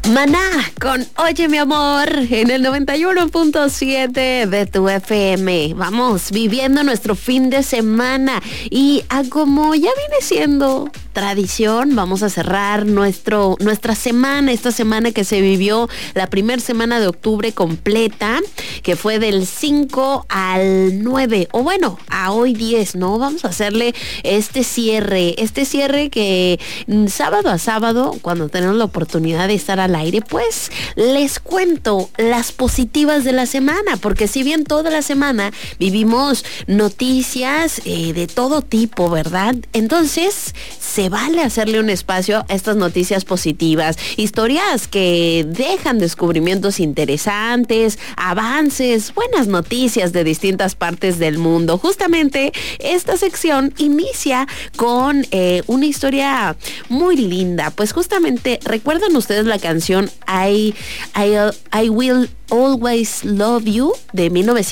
Maná con Oye mi amor en el 91.7 de tu FM. Vamos viviendo nuestro fin de semana y como ya viene siendo tradición, vamos a cerrar nuestra semana, esta semana que se vivió la primera semana de octubre completa, que fue del 5 al 9, o bueno, a hoy 10, ¿no? Vamos a hacerle este cierre que sábado a sábado, cuando tenemos la oportunidad de estar al aire, pues les cuento las positivas de la semana, porque si bien toda la semana vivimos noticias de todo tipo, ¿verdad? Entonces se vale hacerle un espacio a estas noticias positivas, historias que dejan descubrimientos interesantes, avances, buenas noticias de distintas partes del mundo. Justamente esta sección inicia con una historia muy linda. Pues justamente, ¿recuerdan ustedes la canción I Will Always Love You de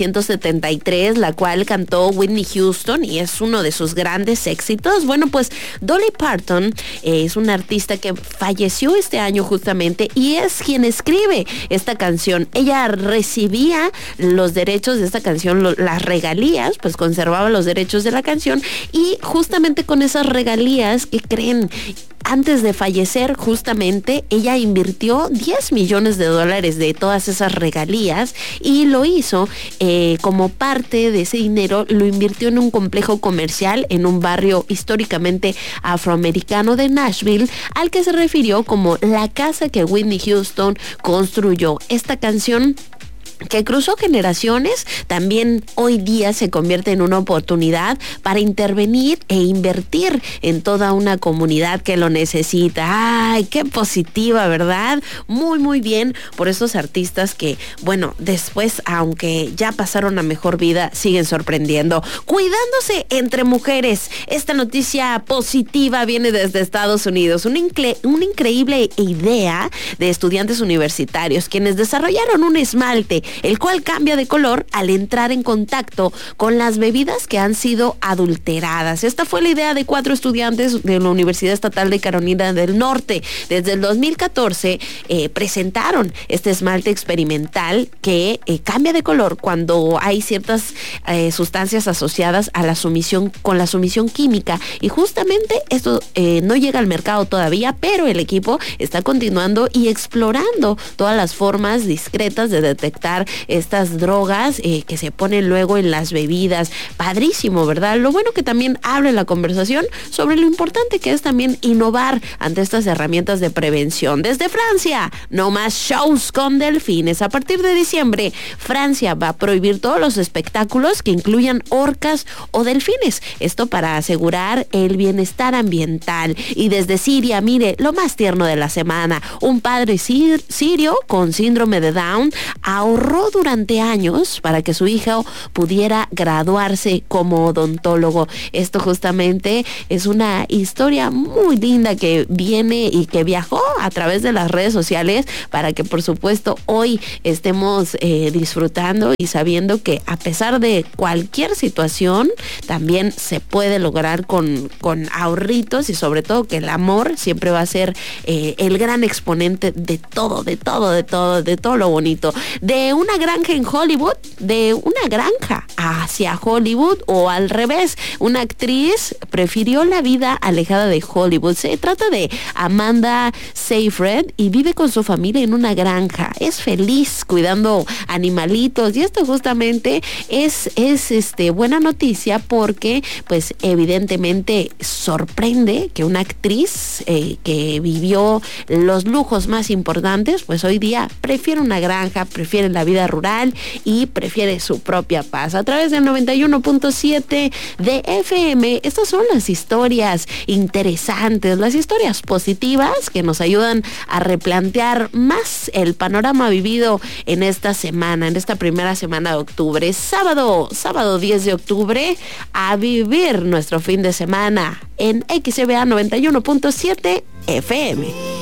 1973, la cual cantó Whitney Houston y es uno de sus grandes éxitos? Bueno, pues Dolly Parton es una artista que falleció este año justamente y es quien escribe esta canción. Ella recibía los derechos de esta canción, las regalías, pues conservaba los derechos de la canción y justamente con esas regalías, ¿qué creen? Antes de fallecer, justamente, ella invirtió $10 millones de todas esas regalías y lo hizo como parte de ese dinero, lo invirtió en un complejo comercial en un barrio históricamente afroamericano de Nashville, al que se refirió como la casa que Whitney Houston construyó. Esta canción, que cruzó generaciones, también hoy día se convierte en una oportunidad para intervenir e invertir en toda una comunidad que lo necesita. ¡Ay, qué positiva!, ¿verdad? Muy, muy bien por estos artistas que, bueno, después, aunque ya pasaron a mejor vida, siguen sorprendiendo. Cuidándose entre mujeres. Esta noticia positiva viene desde Estados Unidos. Una increíble idea de estudiantes universitarios, quienes desarrollaron un esmalte el cual cambia de color al entrar en contacto con las bebidas que han sido adulteradas. Esta fue la idea de 4 estudiantes de la Universidad Estatal de Carolina del Norte. Desde el 2014 presentaron este esmalte experimental que cambia de color cuando hay ciertas sustancias asociadas a la sumisión química, y justamente esto no llega al mercado todavía, pero el equipo está continuando y explorando todas las formas discretas de detectar estas drogas que se ponen luego en las bebidas. Padrísimo, ¿verdad? Lo bueno que también abre la conversación sobre lo importante que es también innovar ante estas herramientas de prevención. Desde Francia, no más shows con delfines. A partir de diciembre, Francia va a prohibir todos los espectáculos que incluyan orcas o delfines. Esto para asegurar el bienestar ambiental. Y desde Siria, mire, lo más tierno de la semana, un padre sirio con síndrome de Down ahorró durante años para que su hijo pudiera graduarse como odontólogo. Esto justamente es una historia muy linda que viene y que viajó a través de las redes sociales para que, por supuesto, hoy estemos disfrutando y sabiendo que a pesar de cualquier situación, también se puede lograr con ahorritos, y sobre todo que el amor siempre va a ser el gran exponente de todo lo bonito. De una granja en Hollywood, de una granja hacia Hollywood, o al revés, una actriz prefirió la vida alejada de Hollywood. Se trata de Amanda Seyfried y vive con su familia en una granja. Es feliz cuidando animalitos, y esto justamente es buena noticia porque pues evidentemente sorprende que una actriz que vivió los lujos más importantes, pues hoy día prefiere una granja, prefiere la vida rural y prefiere su propia paz. A través del 91.7 de FM, estas son las historias interesantes, las historias positivas que nos ayudan a replantear más el panorama vivido en esta semana, en esta primera semana de octubre. Sábado 10 de octubre, a vivir nuestro fin de semana en XBA 91.7 FM.